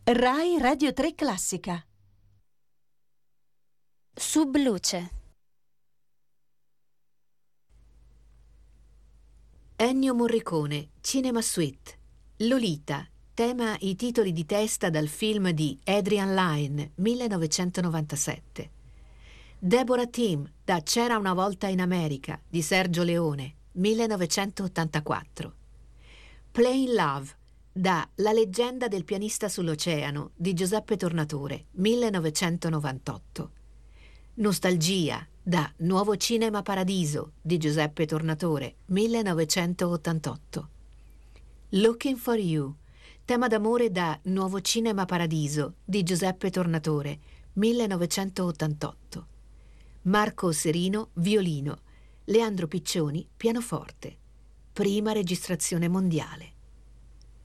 Rai Radio 3 Classica. Subluce. Ennio Morricone, Cinema Suite. Lolita, tema i titoli di testa dal film di Adrian Lyne, 1997. Deborah Team, da C'era una volta in America, di Sergio Leone, 1984. Plain Love, da La leggenda del pianista sull'oceano, di Giuseppe Tornatore, 1998. Nostalgia, da Nuovo Cinema Paradiso, di Giuseppe Tornatore, 1988. Looking for You, tema d'amore da Nuovo Cinema Paradiso, di Giuseppe Tornatore, 1988. Marco Serino, violino. Leandro Piccioni, pianoforte. Prima registrazione mondiale.